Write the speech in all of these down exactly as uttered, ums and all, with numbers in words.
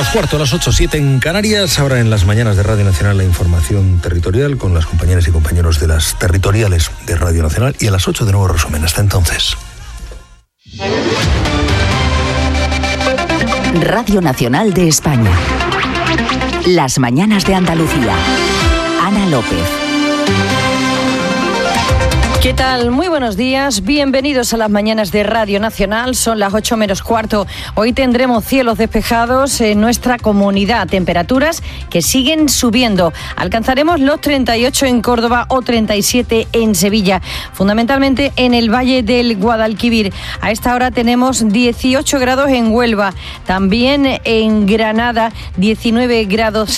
menos cuarto, a las ocho siete en Canarias. Ahora en las mañanas de Radio Nacional la información territorial con las compañeras y compañeros de las territoriales de Radio Nacional. Y a las ocho de nuevo resumen. Hasta entonces. Radio Nacional de España. Las mañanas de Andalucía. Ana López. ¿Qué tal? Muy buenos días. Bienvenidos a las mañanas de Radio Nacional. Son las ocho menos cuarto. Hoy tendremos cielos despejados en nuestra comunidad. Temperaturas que siguen subiendo. Alcanzaremos los treinta y ocho en Córdoba o treinta y siete en Sevilla. Fundamentalmente en el Valle del Guadalquivir. A esta hora tenemos dieciocho grados en Huelva. También en Granada, diecinueve grados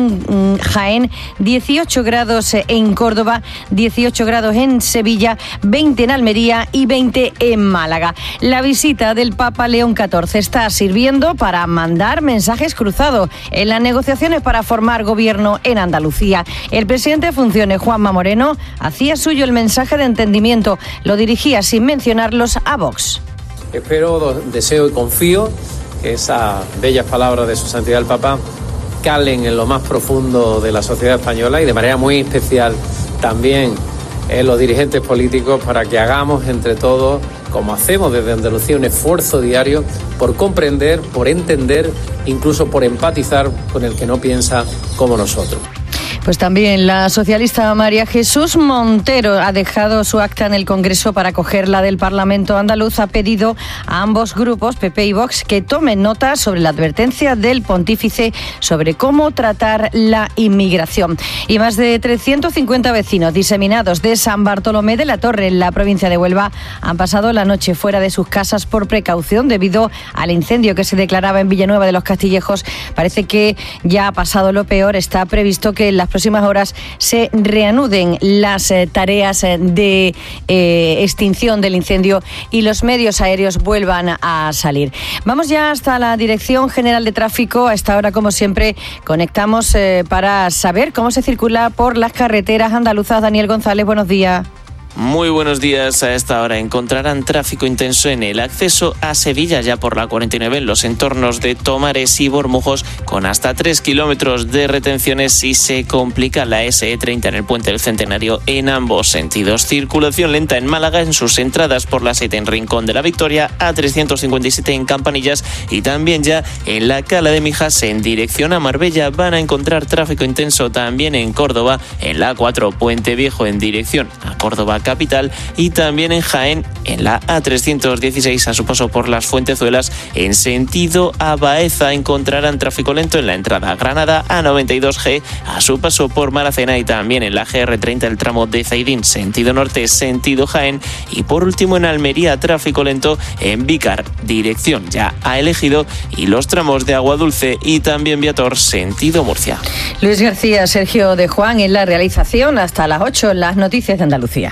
en Jaén, dieciocho grados en Córdoba, dieciocho grados en Sevilla, veinte en Almería y veinte en Málaga. La visita del Papa León catorce está sirviendo para mandar mensajes cruzados en las negociaciones para formar gobierno en Andalucía. El presidente de funciones, Juanma Moreno, hacía suyo el mensaje de entendimiento. Lo dirigía sin mencionarlos a Vox. Espero, deseo y confío que esas bellas palabras de su santidad el Papa calen en lo más profundo de la sociedad española y de manera muy especial también en los dirigentes políticos, para que hagamos entre todos, como hacemos desde Andalucía, un esfuerzo diario por comprender, por entender, incluso por empatizar con el que no piensa como nosotros. Pues también la socialista María Jesús Montero ha dejado su acta en el Congreso para acoger la del Parlamento andaluz. Ha pedido a ambos grupos, P P y Vox, que tomen nota sobre la advertencia del pontífice sobre cómo tratar la inmigración. Y más de trescientos cincuenta vecinos diseminados de San Bartolomé de la Torre, en la provincia de Huelva, han pasado la noche fuera de sus casas por precaución debido al incendio que se declaraba en Villanueva de los Castillejos. Parece que ya ha pasado lo peor. Está previsto que en las próximas horas se reanuden las eh, tareas de eh, extinción del incendio y los medios aéreos vuelvan a salir. Vamos ya hasta la Dirección General de Tráfico. A esta hora, como siempre, conectamos eh, para saber cómo se circula por las carreteras andaluzas. Daniel González, buenos días. Muy buenos días. A esta hora encontrarán tráfico intenso en el acceso a Sevilla, ya por la cuarenta y nueve, en los entornos de Tomares y Bormujos, con hasta tres kilómetros de retenciones, y se complica la ese e treinta en el Puente del Centenario en ambos sentidos. Circulación lenta en Málaga en sus entradas por la siete en Rincón de la Victoria, a trescientos cincuenta y siete en Campanillas, y también ya en la Cala de Mijas en dirección a Marbella. Van a encontrar tráfico intenso también en Córdoba, en la a cuatro Puente Viejo en dirección a Córdoba capital, y también en Jaén en la a trescientos dieciséis a su paso por las Fuentezuelas en sentido a Baeza. Encontrarán tráfico lento en la entrada a Granada, a noventa y dos ge a su paso por Maracena, y también en la ge erre treinta el tramo de Zaidín sentido norte sentido Jaén, y por último en Almería tráfico lento en Vícar dirección ya a Ejido, y los tramos de Agua Dulce y también Viator sentido Murcia. Luis García, Sergio de Juan en la realización. Hasta las ocho en las noticias de Andalucía.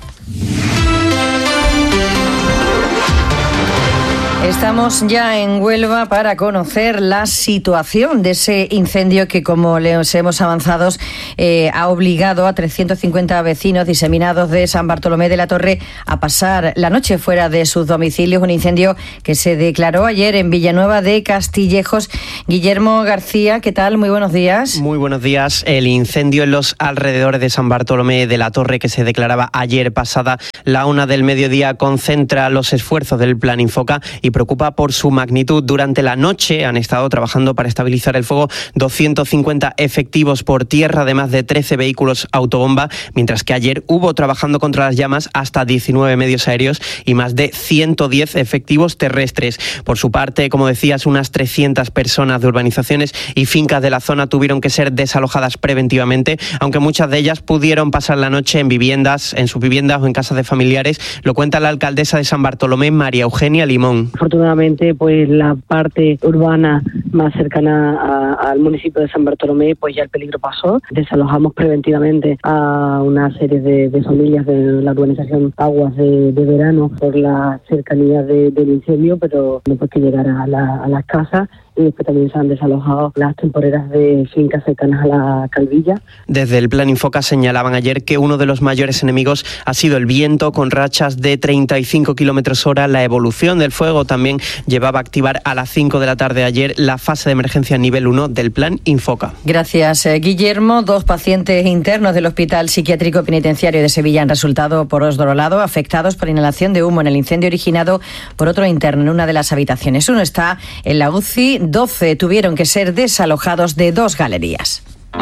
Estamos ya en Huelva para conocer la situación de ese incendio que, como les hemos avanzado, eh, ha obligado a trescientos cincuenta vecinos diseminados de San Bartolomé de la Torre a pasar la noche fuera de sus domicilios. Un incendio que se declaró ayer en Villanueva de Castillejos. Guillermo García, ¿qué tal? Muy buenos días. Muy buenos días. El incendio en los alrededores de San Bartolomé de la Torre, que se declaraba ayer pasada la una del mediodía, concentra los esfuerzos del Plan Infoca y preocupa por su magnitud. Durante la noche han estado trabajando para estabilizar el fuego doscientos cincuenta efectivos por tierra, además de trece vehículos autobomba, mientras que ayer hubo trabajando contra las llamas hasta diecinueve medios aéreos y más de ciento diez efectivos terrestres. Por su parte, como decías, unas trescientas personas de urbanizaciones y fincas de la zona tuvieron que ser desalojadas preventivamente, aunque muchas de ellas pudieron pasar la noche en viviendas, en sus viviendas o en casas de familiares. Lo cuenta la alcaldesa de San Bartolomé, María Eugenia Limón. Afortunadamente, pues la parte urbana más cercana a, al municipio de San Bartolomé, pues ya el peligro pasó. Desalojamos preventivamente a una serie de, de familias de la urbanización Aguas de, de Verano por la cercanía de, del incendio, pero después que llegara a, la, a las casas. Y después también se han desalojado las temporeras de fincas cercanas a la Calvilla. Desde el Plan Infoca señalaban ayer que uno de los mayores enemigos ha sido el viento, con rachas de treinta y cinco kilómetros hora. La evolución del fuego también llevaba a activar a las cinco de la tarde de ayer la fase de emergencia nivel uno del plan Infoca. Gracias, eh, Guillermo. Dos pacientes internos del Hospital Psiquiátrico Penitenciario de Sevilla han resultado por otro lado afectados por inhalación de humo en el incendio originado por otro interno en una de las habitaciones. Uno está en la U C I, doce tuvieron que ser desalojados de dos galerías.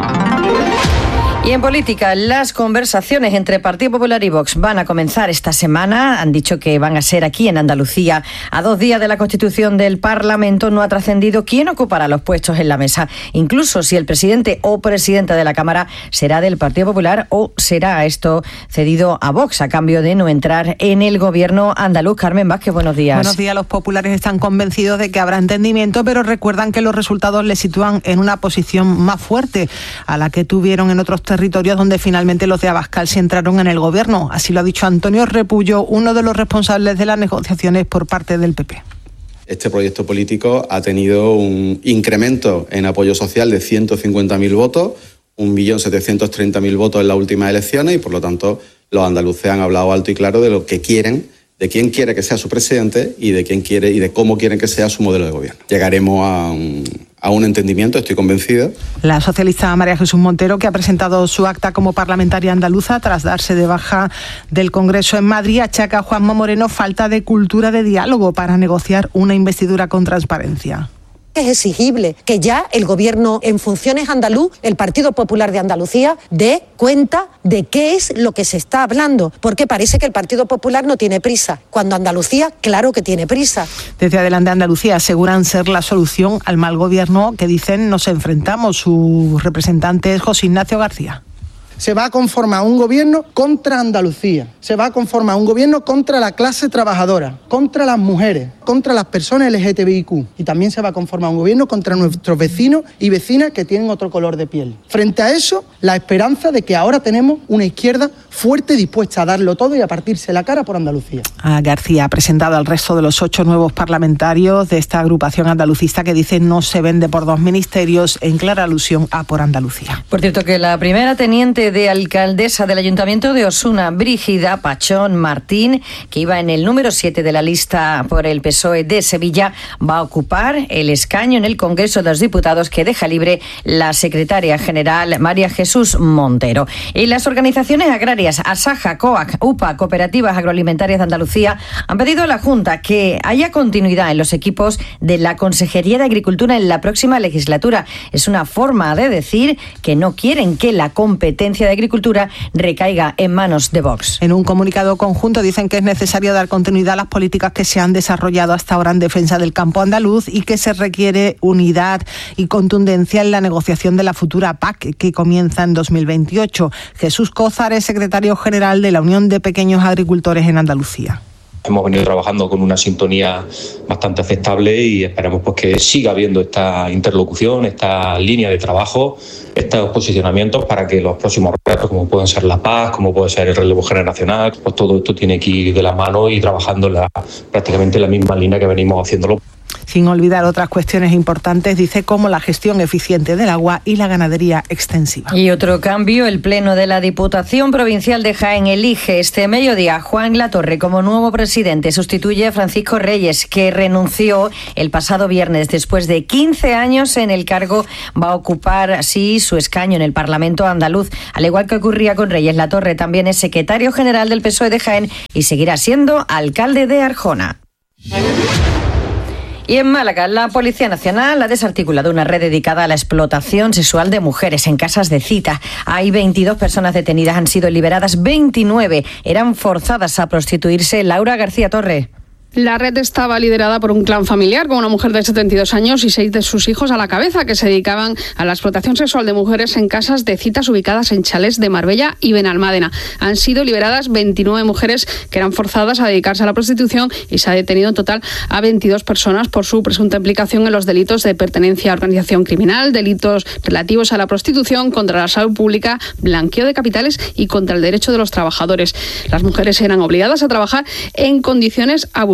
Y en política, las conversaciones entre Partido Popular y Vox van a comenzar esta semana. Han dicho que van a ser aquí en Andalucía. A dos días de la constitución del Parlamento no ha trascendido quién ocupará los puestos en la mesa. Incluso si el presidente o presidenta de la Cámara será del Partido Popular o será esto cedido a Vox a cambio de no entrar en el gobierno andaluz. Carmen Vázquez, buenos días. Buenos días. Los populares están convencidos de que habrá entendimiento, pero recuerdan que los resultados les sitúan en una posición más fuerte a la que tuvieron en otros territorios donde finalmente los de Abascal sí entraron en el gobierno. Así lo ha dicho Antonio Repullo, uno de los responsables de las negociaciones por parte del P P. Este proyecto político ha tenido un incremento en apoyo social de ciento cincuenta mil votos, un millón setecientos treinta mil votos en las últimas elecciones y, por lo tanto, los andaluces han hablado alto y claro de lo que quieren, de quién quiere que sea su presidente y de quién quiere y de cómo quieren que sea su modelo de gobierno. Llegaremos a un, a un entendimiento, estoy convencido. La socialista María Jesús Montero, que ha presentado su acta como parlamentaria andaluza tras darse de baja del Congreso en Madrid, achaca a Juanma Moreno falta de cultura de diálogo para negociar una investidura con transparencia. Es exigible que ya el gobierno en funciones andaluz, el Partido Popular de Andalucía, dé cuenta de qué es lo que se está hablando, porque parece que el Partido Popular no tiene prisa, cuando Andalucía claro que tiene prisa. Desde Adelante Andalucía aseguran ser la solución al mal gobierno que dicen nos enfrentamos. Su representante es José Ignacio García. Se va a conformar un gobierno contra Andalucía, se va a conformar un gobierno contra la clase trabajadora, contra las mujeres, contra las personas L G T B I Q y también se va a conformar un gobierno contra nuestros vecinos y vecinas que tienen otro color de piel. Frente a eso, la esperanza de que ahora tenemos una izquierda fuerte dispuesta a darlo todo y a partirse la cara por Andalucía. A García ha presentado al resto de los ocho nuevos parlamentarios de esta agrupación andalucista que dice no se vende por dos ministerios, en clara alusión a Por Andalucía. Por cierto, que la primera teniente de alcaldesa del Ayuntamiento de Osuna, Brígida Pachón Martín, que iba en el número siete de la lista por el P S O E de Sevilla, va a ocupar el escaño en el Congreso de los Diputados que deja libre la secretaria general María Jesús Montero. Y las organizaciones agrarias Asaja, COAC, UPA, Cooperativas Agroalimentarias de Andalucía, han pedido a la Junta que haya continuidad en los equipos de la Consejería de Agricultura en la próxima legislatura. Es una forma de decir que no quieren que la competencia de Agricultura recaiga en manos de Vox. En un comunicado conjunto dicen que es necesario dar continuidad a las políticas que se han desarrollado hasta ahora en defensa del campo andaluz y que se requiere unidad y contundencia en la negociación de la futura P A C que comienza en dos mil veintiocho. Jesús Cózar es secretario general de la Unión de Pequeños Agricultores en Andalucía. Hemos venido trabajando con una sintonía bastante aceptable y esperamos pues que siga habiendo esta interlocución, esta línea de trabajo, estos posicionamientos para que los próximos retos, como pueden ser la paz, como puede ser el relevo generacional, pues todo esto tiene que ir de la mano y trabajando en la, prácticamente en la misma línea que venimos haciéndolo. Sin olvidar otras cuestiones importantes, dice, como la gestión eficiente del agua y la ganadería extensiva. Y otro cambio, el Pleno de la Diputación Provincial de Jaén elige este mediodía a Juan Latorre como nuevo presidente. Sustituye a Francisco Reyes, que renunció el pasado viernes. Después de quince años en el cargo, va a ocupar así su escaño en el Parlamento andaluz. Al igual que ocurría con Reyes, Latorre también es secretario general del P S O E de Jaén y seguirá siendo alcalde de Arjona. Y en Málaga, la Policía Nacional ha desarticulado una red dedicada a la explotación sexual de mujeres en casas de cita. Hay veintidós personas detenidas, han sido liberadas veintinueve. Eran forzadas a prostituirse. Laura García Torre. La red estaba liderada por un clan familiar con una mujer de setenta y dos años y seis de sus hijos a la cabeza que se dedicaban a la explotación sexual de mujeres en casas de citas ubicadas en chalés de Marbella y Benalmádena. Han sido liberadas veintinueve mujeres que eran forzadas a dedicarse a la prostitución y se ha detenido en total a veintidós personas por su presunta implicación en los delitos de pertenencia a organización criminal, delitos relativos a la prostitución, contra la salud pública, blanqueo de capitales y contra el derecho de los trabajadores. Las mujeres eran obligadas a trabajar en condiciones abusivas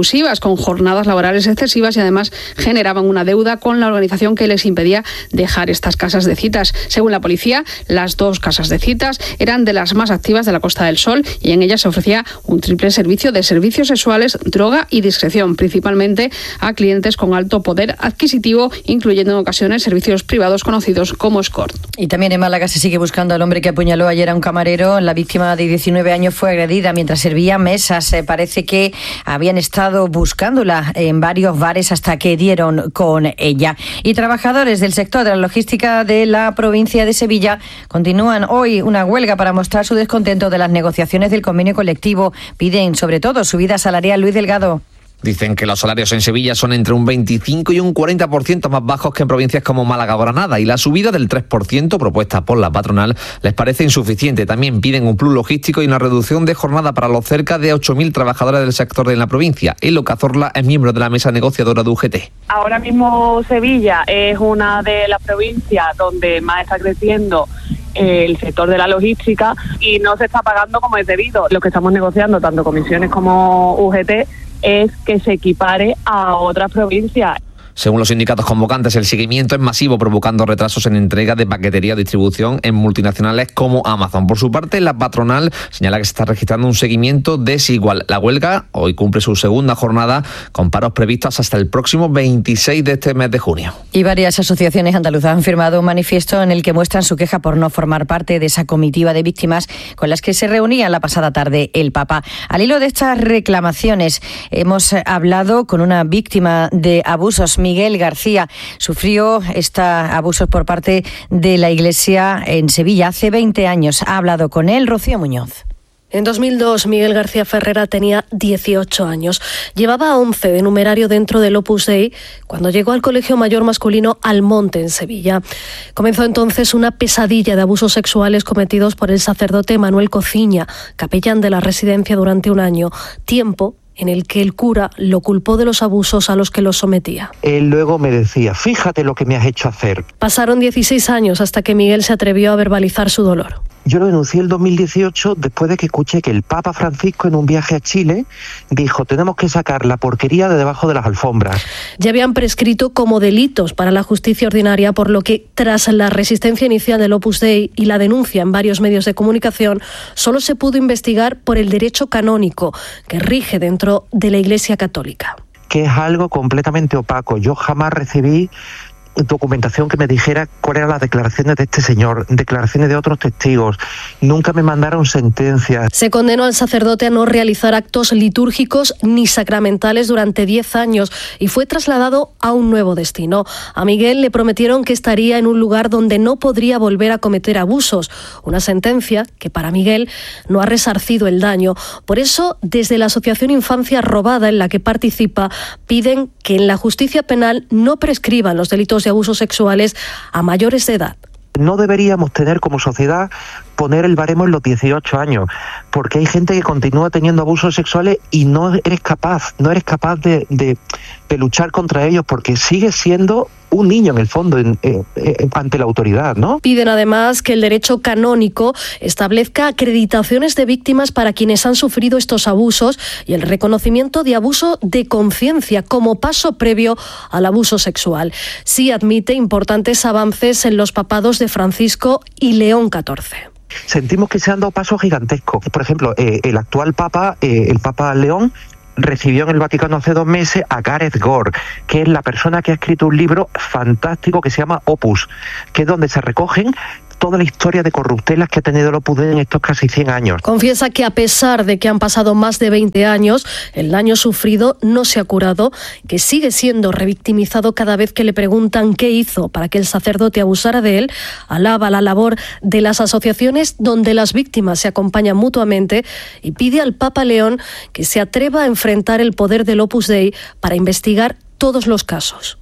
abusivas, con jornadas laborales excesivas y además generaban una deuda con la organización que les impedía dejar estas casas de citas. Según la policía, las dos casas de citas eran de las más activas de la Costa del Sol y en ellas se ofrecía un triple servicio de servicios sexuales, droga y discreción, principalmente a clientes con alto poder adquisitivo, incluyendo en ocasiones servicios privados conocidos como escort. Y también en Málaga se sigue buscando al hombre que apuñaló ayer a un camarero. La víctima de diecinueve años fue agredida mientras servía mesas. Eh, parece que habían estado buscándola en varios bares hasta que dieron con ella. Y trabajadores del sector de la logística de la provincia de Sevilla continúan hoy una huelga para mostrar su descontento de las negociaciones del convenio colectivo. Piden sobre todo subida salarial. Luis Delgado. Dicen que los salarios en Sevilla son entre un veinticinco y un cuarenta por ciento más bajos que en provincias como Málaga o Granada, y la subida del tres por ciento propuesta por la patronal les parece insuficiente. También piden un plus logístico y una reducción de jornada para los cerca de ocho mil trabajadores del sector de la provincia. Elo Cazorla es miembro de la mesa negociadora de U G T. Ahora mismo Sevilla es una de las provincias donde más está creciendo el sector de la logística y no se está pagando como es debido. Lo que estamos negociando, tanto comisiones como U G T, es que se equipare a otras provincias. Según los sindicatos convocantes, el seguimiento es masivo, provocando retrasos en entrega de paquetería o distribución en multinacionales como Amazon. Por su parte, la patronal señala que se está registrando un seguimiento desigual. La huelga hoy cumple su segunda jornada, con paros previstos hasta el próximo veintiséis de este mes de junio. Y varias asociaciones andaluzas han firmado un manifiesto en el que muestran su queja por no formar parte de esa comitiva de víctimas con las que se reunía la pasada tarde el Papa. Al hilo de estas reclamaciones, hemos hablado con una víctima de abusos. Miguel García sufrió estos abusos por parte de la Iglesia en Sevilla hace veinte años. Ha hablado con él Rocío Muñoz. En dos mil dos, Miguel García Ferrera tenía dieciocho años. Llevaba once de numerario dentro del Opus Dei cuando llegó al Colegio Mayor Masculino Almonte, en Sevilla. Comenzó entonces una pesadilla de abusos sexuales cometidos por el sacerdote Manuel Cociña, capellán de la residencia durante un año, tiempo en el que el cura lo culpó de los abusos a los que lo sometía. Él luego me decía, fíjate lo que me has hecho hacer. Pasaron dieciséis años hasta que Miguel se atrevió a verbalizar su dolor. Yo lo denuncié el dos mil dieciocho después de que escuché que el Papa Francisco, en un viaje a Chile, dijo, tenemos que sacar la porquería de debajo de las alfombras. Ya habían prescrito como delitos para la justicia ordinaria, por lo que, tras la resistencia inicial del Opus Dei y la denuncia en varios medios de comunicación, solo se pudo investigar por el derecho canónico que rige dentro de la Iglesia Católica. Que es algo completamente opaco. Yo jamás recibí documentación que me dijera cuáles eran las declaraciones de este señor, declaraciones de otros testigos. Nunca me mandaron sentencias. Se condenó al sacerdote a no realizar actos litúrgicos ni sacramentales durante diez años y fue trasladado a un nuevo destino. A Miguel le prometieron que estaría en un lugar donde no podría volver a cometer abusos. Una sentencia que para Miguel no ha resarcido el daño. Por eso, desde la Asociación Infancia Robada, en la que participa, piden que en la justicia penal no prescriban los delitos de abusos sexuales a mayores de edad. No deberíamos tener como sociedad poner el baremo en los dieciocho años, porque hay gente que continúa teniendo abusos sexuales y no eres capaz, no eres capaz de, de, de luchar contra ellos, porque sigues siendo un niño en el fondo en, eh, eh, ante la autoridad, ¿no? Piden además que el derecho canónico establezca acreditaciones de víctimas para quienes han sufrido estos abusos y el reconocimiento de abuso de conciencia como paso previo al abuso sexual. Sí admite importantes avances en los papados de Francisco y León catorce. Sentimos que se han dado pasos gigantescos. Por ejemplo, eh, el actual Papa, eh, el Papa León, recibió en el Vaticano hace dos meses a Gareth Gore, que es la persona que ha escrito un libro fantástico que se llama Opus, que es donde se recogen toda la historia de corruptelas que ha tenido el Opus Dei en estos casi cien años. Confiesa que a pesar de que han pasado más de veinte años, el daño sufrido no se ha curado, que sigue siendo revictimizado cada vez que le preguntan qué hizo para que el sacerdote abusara de él. Alaba la labor de las asociaciones donde las víctimas se acompañan mutuamente y pide al Papa León que se atreva a enfrentar el poder del Opus Dei para investigar todos los casos.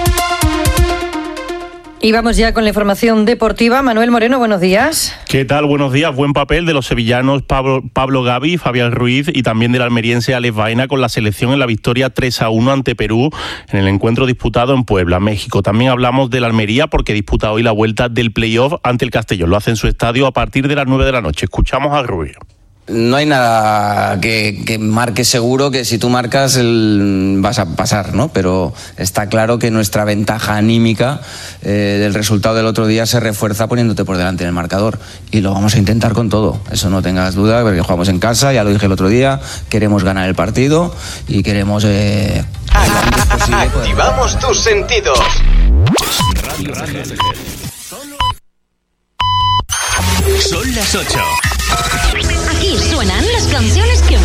Y vamos ya con la información deportiva. Manuel Moreno, buenos días. ¿Qué tal? Buenos días. Buen papel de los sevillanos Pablo, Pablo Gavi, Fabián Ruiz y también del almeriense Alex Baena con la selección en la victoria tres a uno ante Perú en el encuentro disputado en Puebla, México. También hablamos del Almería porque disputa hoy la vuelta del playoff ante el Castellón. Lo hace en su estadio a partir de las nueve de la noche. Escuchamos a Ruiz. No hay nada que, que marque seguro que si tú marcas el, vas a pasar, ¿no? Pero está claro que nuestra ventaja anímica eh, del resultado del otro día se refuerza poniéndote por delante en el marcador. Y lo vamos a intentar con todo. Eso no tengas duda, porque jugamos en casa, ya lo dije el otro día, queremos ganar el partido y queremos... Eh, Activamos tus sentidos. Radio, radio. Son las ocho. Aquí suenan las canciones que